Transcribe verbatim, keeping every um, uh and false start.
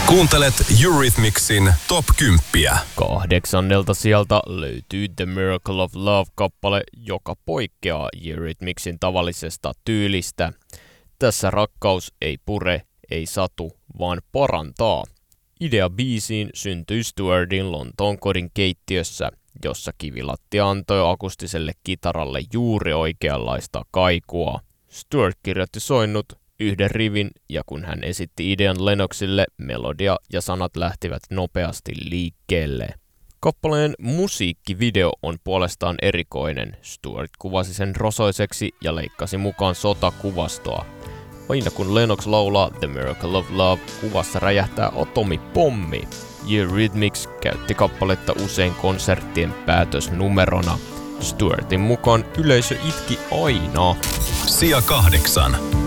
Kuuntelet Eurythmicsin Top kymmenen. Kahdeksannelta sieltä löytyy The Miracle of Love-kappale, joka poikkeaa Eurythmicsin tavallisesta tyylistä. Tässä rakkaus ei pure, ei satu, vaan parantaa. Idea biisiin syntyi Stuartin Lontoon kodin keittiössä, jossa kivilatti antoi akustiselle kitaralle juuri oikeanlaista kaikua. Stuart kirjoitti soinnut, yhden rivin, ja kun hän esitti idean Lennoxille, melodia ja sanat lähtivät nopeasti liikkeelle. Kappaleen musiikkivideo on puolestaan erikoinen. Stuart kuvasi sen rosoiseksi ja leikkasi mukaan sotakuvastoa. Aina kun Lennox laulaa The Miracle of Love, kuvassa räjähtää atomipommi. Eurythmics käytti kappaletta usein konserttien päätösnumerona. Stuartin mukaan yleisö itki aina. Sija kahdeksan.